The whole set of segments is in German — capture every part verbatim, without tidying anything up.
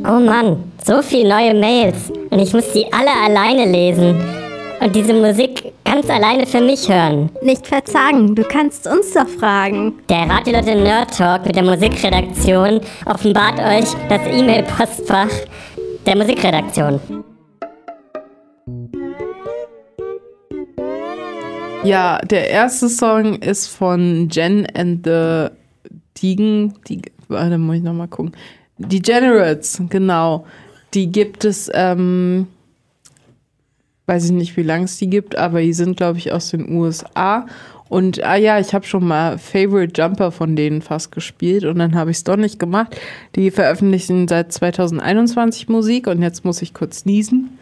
Oh Mann, so viele neue Mails und ich muss die alle alleine lesen und diese Musik ganz alleine für mich hören. Nicht verzagen, du kannst uns doch fragen. Der Radio Leute Nerd Talk mit der Musikredaktion offenbart euch das E-Mail-Postfach der Musikredaktion. Ja, der erste Song ist von Jen and the Degen. Die, warte, muss ich nochmal gucken. Degenerates, genau. Die gibt es, ähm, weiß ich nicht, wie lange es die gibt, aber die sind, glaube ich, aus den U S A. Und, ah ja, ich habe schon mal Favorite Jumper von denen fast gespielt und dann habe ich es doch nicht gemacht. Die veröffentlichen seit zwanzig einundzwanzig Musik und jetzt muss ich kurz niesen.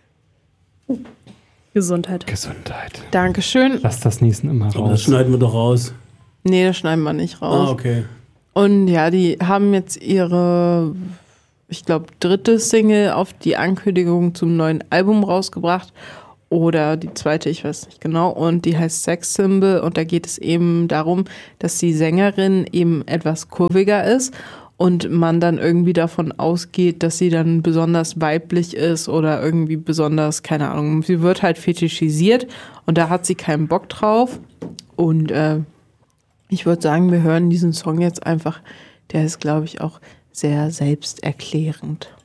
Gesundheit. Gesundheit. Dankeschön. Lass das Niesen immer raus. Aber das schneiden wir doch raus. Nee, das schneiden wir nicht raus. Ah, okay. Und ja, die haben jetzt ihre, ich glaube, dritte Single auf die Ankündigung zum neuen Album rausgebracht. Oder die zweite, ich weiß nicht genau. Und die heißt Sex Symbol. Und da geht es eben darum, dass die Sängerin eben etwas kurviger ist. Und man dann irgendwie davon ausgeht, dass sie dann besonders weiblich ist oder irgendwie besonders, keine Ahnung, sie wird halt fetischisiert und da hat sie keinen Bock drauf. Und äh, ich würde sagen, wir hören diesen Song jetzt einfach, der ist, glaube ich, auch sehr selbsterklärend.